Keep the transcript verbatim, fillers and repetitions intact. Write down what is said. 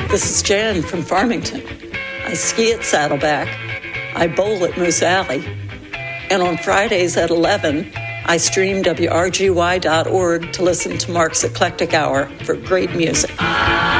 This is Jan from Farmington. I ski at Saddleback. I bowl at Moose Alley. And on Fridays at eleven, I stream W R G Y dot org to listen to Mark's Eclectic Hour for great music.